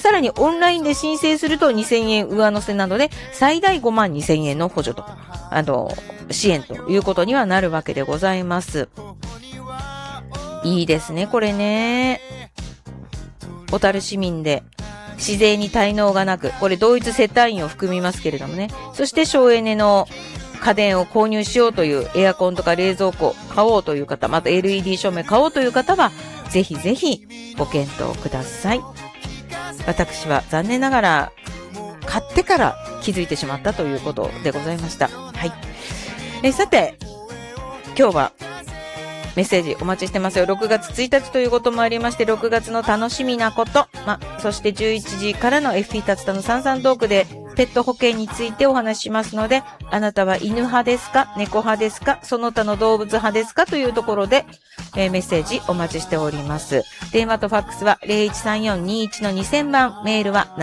さらにオンラインで申請すると2000円上乗せなので、最大5万2000円の補助と、支援ということにはなるわけでございます。いいですね、これね。小樽市民で市税に滞納がなく、これ同一世帯員を含みますけれどもね。そして省エネの家電を購入しようという、エアコンとか冷蔵庫買おうという方、また LED 照明買おうという方は、ぜひぜひご検討ください。私は残念ながら買ってから気づいてしまったということでございました。はい。さて、今日はメッセージお待ちしてますよ。6月1日ということもありまして、6月の楽しみなこと、そして11時からの FP 達田のサンサントークでペット保険についてお話ししますので、あなたは犬派ですか、猫派ですか、その他の動物派ですかというところで、メッセージお待ちしております。電話とファックスは 0134-21-2000 番、メールは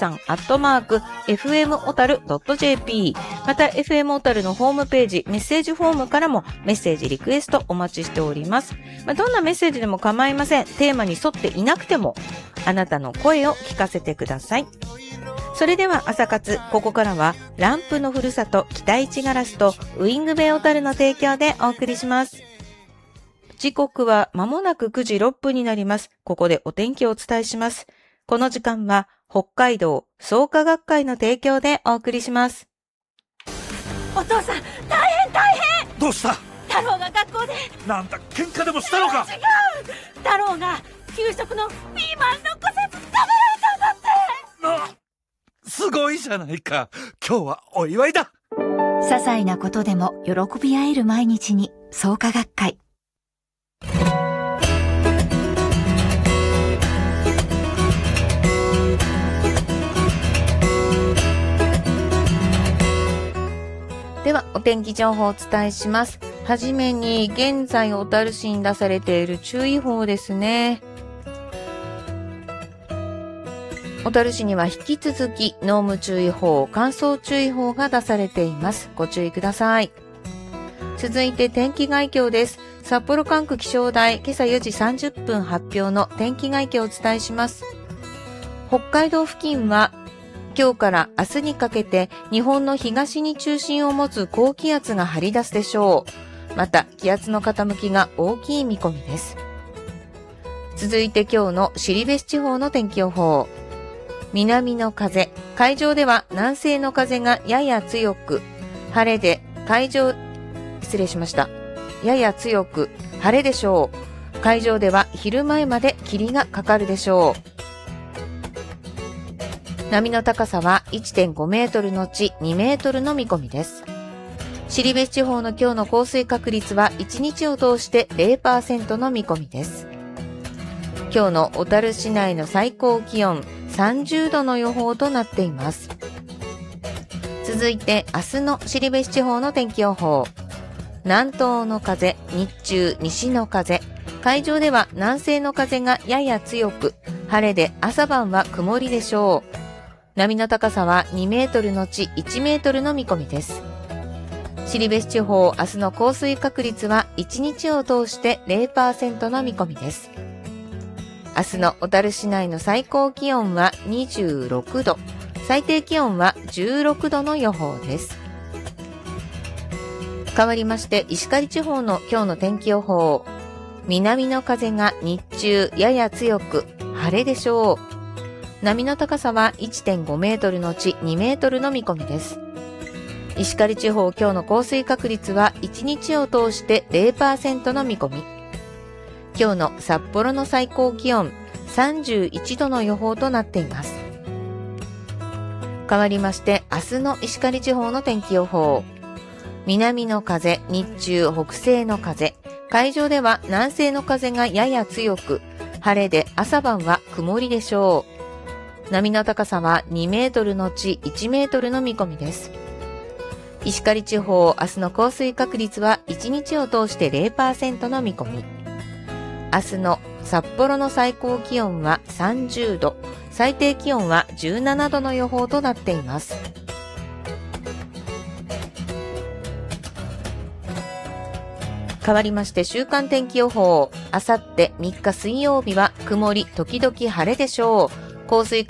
763@fmotaru.jp、 また FM 小樽のホームページメッセージフォームからもメッセージリクエストお待ちしております。どんなメッセージでも構いません。テーマに沿っていなくてもあなたの声を聞かせてください。それでは朝活、ここからはランプのふるさと北市ガラスとウィングベイ小樽の提供でお送りします。時刻は間もなく9時6分になります。ここでお天気をお伝えします。この時間は北海道創価学会の提供でお送りします。 お父さん、大変。 どうした？ 太郎が学校で。 なんだ、喧嘩でもしたのか？ 違う。太郎が給食のピーマンの個節食べられたんだって。 すごいじゃないか。今日はお祝いだ。 些細なことでも喜び合える毎日に、創価学会。 ではお天気情報をお伝えします。はじめに現在小樽市に出されている注意報ですね。小樽市には引き続き濃霧注意報、乾燥注意報が出されています。ご注意ください。続いて天気概況です。札幌管区気象台、今朝4時30分発表の天気概況をお伝えします。北海道付近は今日から明日にかけて日本の東に中心を持つ高気圧が張り出すでしょう。また気圧の傾きが大きい見込みです。続いて今日の後志地方の天気予報。南の風、海上では南西の風がやや強く、晴れでやや強く晴れでしょう。海上では昼前まで霧がかかるでしょう。波の高さは 1.5 メートルのち2メートルの見込みです。後志地方の今日の降水確率は1日を通して 0% の見込みです。今日の小樽市内の最高気温30度の予報となっています。続いて明日の後志地方の天気予報。南東の風、日中西の風、海上では南西の風がやや強く、晴れで朝晩は曇りでしょう。波の高さは2メートルのち1メートルの見込みです。後志地方、明日の降水確率は1日を通して 0% の見込みです。明日の小樽市内の最高気温は26度、最低気温は16度の予報です。変わりまして石狩地方の今日の天気予報。南の風が日中やや強く晴れでしょう。波の高さは 1.5 メートルのち2メートルの見込みです。石狩地方今日の降水確率は1日を通して 0% の見込み。今日の札幌の最高気温31度の予報となっています。変わりまして明日の石狩地方の天気予報。南の風、日中北西の風、海上では南西の風がやや強く、晴れで朝晩は曇りでしょう。波の高さは2メートルのち1メートルの見込みです。石狩地方、明日の降水確率は1日を通して 0% の見込み。明日の札幌の最高気温は30度、最低気温は17度の予報となっています。変わりまして週間天気予報。あさって3日水曜日は曇り時々晴れでしょう。降水